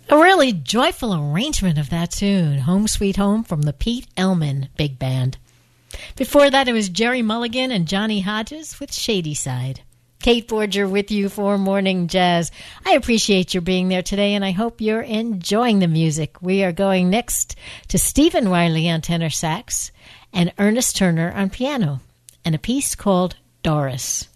A really joyful arrangement of that tune, Home Sweet Home from the Pete Elman Big Band. Before that, it was Jerry Mulligan and Johnny Hodges with Shady Side. Kate Forger with you for Morning Jazz. I appreciate your being there today, and I hope you're enjoying the music. We are going next to Stephen Riley on tenor sax and Ernest Turner on piano, and a piece called Doris.